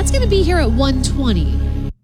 That's going to be here at 1:20.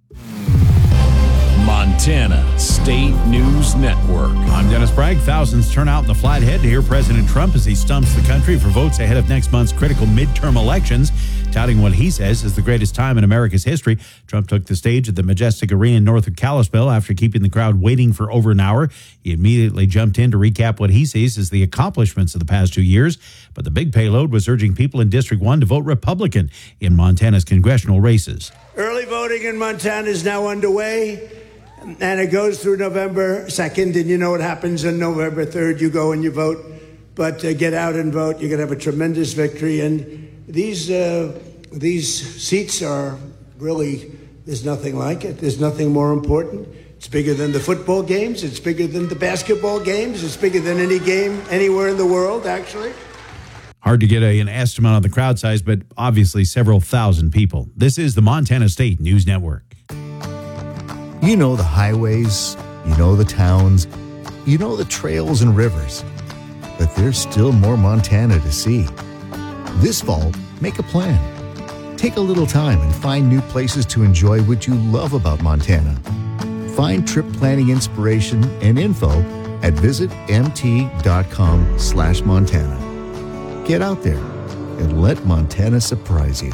Montana State News Network. I'm Dennis Bragg. Thousands turn out in the Flathead to hear President Trump as he stumps the country for votes ahead of next month's critical midterm elections, touting what he says is the greatest time in America's history. Trump took the stage at the Majestic Arena north of Kalispell after keeping the crowd waiting for over an hour. He immediately jumped in to recap what he sees as the accomplishments of the past 2 years. But the big payload was urging people in District 1 to vote Republican in Montana's congressional races. Early voting in Montana is now underway, and it goes through November 2nd, and you know what happens on November 3rd. You go and you vote, but get out and vote. You're going to have a tremendous victory, and these seats are really, there's nothing like it. There's nothing more important. It's bigger than the football games. It's bigger than the basketball games. It's bigger than any game anywhere in the world, actually. Hard to get an estimate on the crowd size, but obviously several thousand people. This is the Montana State News Network. You know the highways, you know the towns, you know the trails and rivers. But there's still more Montana to see. This fall, make a plan. Take a little time and find new places to enjoy what you love about Montana. Find trip planning inspiration and info at visitmt.com/Montana. Get out there and let Montana surprise you.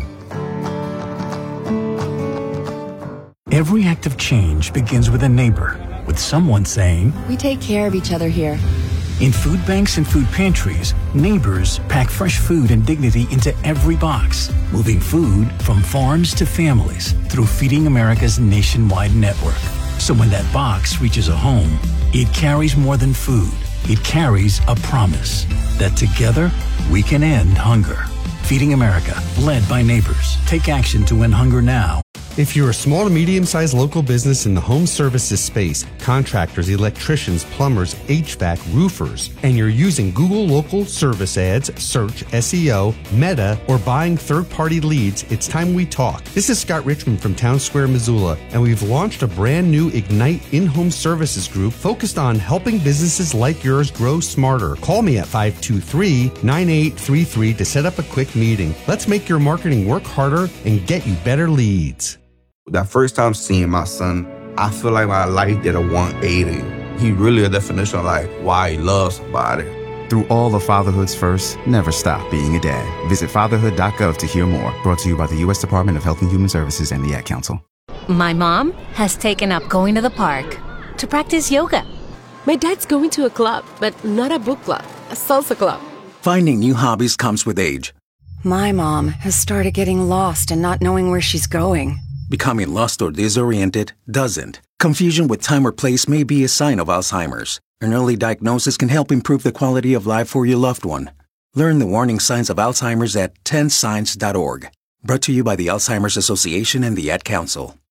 Every act of change begins with a neighbor, with someone saying, "We take care of each other here." In food banks and food pantries, neighbors pack fresh food and dignity into every box, moving food from farms to families through Feeding America's nationwide network. So when that box reaches a home, it carries more than food. It carries a promise that together we can end hunger. Feeding America, led by neighbors. Take action to end hunger now. If you're a small to medium-sized local business in the home services space, contractors, electricians, plumbers, HVAC, roofers, and you're using Google local service ads, search, SEO, Meta, or buying third-party leads, it's time we talk. This is Scott Richmond from Town Square, Missoula, and we've launched a brand new Ignite in-home services group focused on helping businesses like yours grow smarter. Call me at 523-9833 to set up a quick meeting. Let's make your marketing work harder and get you better leads. That first time seeing my son, I feel like my life did a 180. He really a definition of like why he loves somebody. Through all of fatherhood's first, never stop being a dad. Visit fatherhood.gov to hear more. Brought to you by the U.S. Department of Health and Human Services and the Ad Council. My mom has taken up going to the park to practice yoga. My dad's going to a club, but not a book club, a salsa club. Finding new hobbies comes with age. My mom has started getting lost and not knowing where she's going. Becoming lost or disoriented doesn't. Confusion with time or place may be a sign of Alzheimer's. An early diagnosis can help improve the quality of life for your loved one. Learn the warning signs of Alzheimer's at 10signs.org. Brought to you by the Alzheimer's Association and the Ad Council.